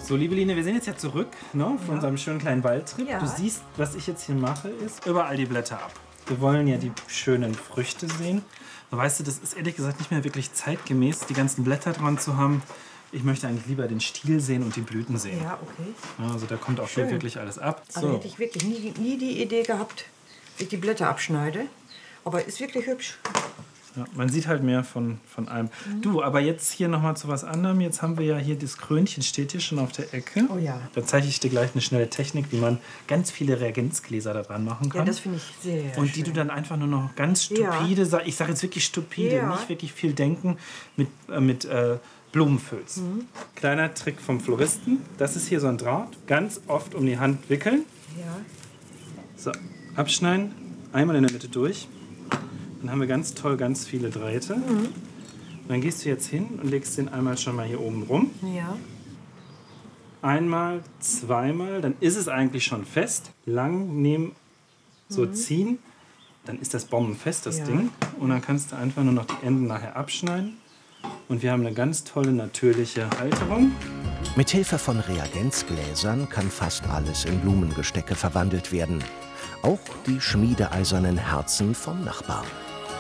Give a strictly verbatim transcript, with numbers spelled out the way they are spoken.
So, liebe Line, wir sind jetzt ja zurück, ne, von Ja. unserem schönen kleinen Waldtrip. Ja. Du siehst, was ich jetzt hier mache, ist überall die Blätter ab. Wir wollen ja die schönen Früchte sehen. Weißt du, das ist ehrlich gesagt nicht mehr wirklich zeitgemäß, die ganzen Blätter dran zu haben. Ich möchte eigentlich lieber den Stiel sehen und die Blüten sehen. Ja, okay. Ja, also da kommt auch Schön. wirklich alles ab. Aber So. hätte ich wirklich nie, nie die Idee gehabt, wie ich die Blätter abschneide. Aber ist wirklich hübsch. Ja, man sieht halt mehr von, von allem. Mhm. Du, aber jetzt hier noch mal zu was anderem. Jetzt haben wir ja hier, das Krönchen steht hier schon auf der Ecke. Oh ja. Da zeige ich dir gleich eine schnelle Technik, wie man ganz viele Reagenzgläser da dran machen kann. Ja, das finde ich sehr Und die schön. du dann einfach nur noch ganz stupide, ja. ich sage jetzt wirklich stupide, Ja. nicht wirklich viel denken, mit, äh, mit äh, Blumen füllst. Mhm. Kleiner Trick vom Floristen. Das ist hier so ein Draht. Ganz oft um die Hand wickeln. Ja. So, abschneiden. Einmal in der Mitte durch. Dann haben wir ganz toll ganz viele Drähte. Mhm. Und dann gehst du jetzt hin und legst den einmal schon mal hier oben rum. Ja. Einmal, zweimal, dann ist es eigentlich schon fest. Lang nehmen, so mhm. ziehen. Dann ist das bombenfest, das ja. Ding. Und dann kannst du einfach nur noch die Enden nachher abschneiden. Und wir haben eine ganz tolle natürliche Halterung. Mithilfe von Reagenzgläsern kann fast alles in Blumengestecke verwandelt werden. Auch die schmiedeeisernen Herzen vom Nachbarn.